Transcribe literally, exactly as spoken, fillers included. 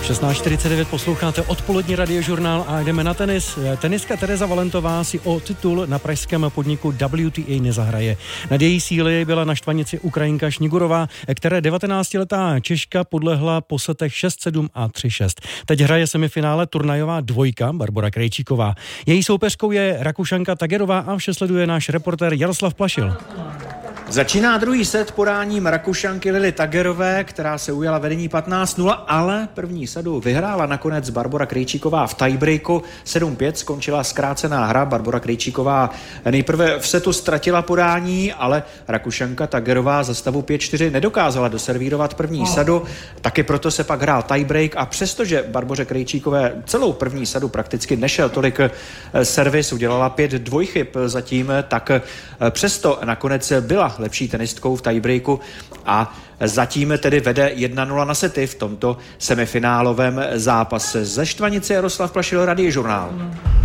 šestnáct čtyřicet devět posloucháte odpolední radiožurnál a jdeme na tenis. Tenistka Tereza Valentová si o titul na pražském podniku W T A nezahraje. Nad její síly byla na štvanici Ukrajinka Šnigurová, které devatenáctiletá Češka podlehla po setech šest sedm a tři šest. Teď hraje semifinále turnajová dvojka Barbora Krejčíková. Její soupeřkou je Rakušanka Tagerová a vše sleduje náš reportér Jaroslav Plašil. Začíná druhý set podáním Rakušanky Lily Tagerové, která se ujala vedení patnáct nula, ale první sadu vyhrála nakonec Barbora Krejčíková v tiebreaku. sedm pět skončila zkrácená hra. Barbora Krejčíková nejprve v setu ztratila podání, ale Rakušanka Tagerová za stavu pět čtyři nedokázala doservírovat první sadu. Taky proto se pak hrál tiebreak a přestože Barboře Krejčíkové celou první sadu prakticky nešel tolik servis, udělala pět dvojchyb zatím, tak přesto nakonec byla lepší tenistkou v tiebreaku a zatím tedy vede jedna nula na sety v tomto semifinálovém zápase. Ze Štvanice Jaroslav Plašil, Radiožurnál.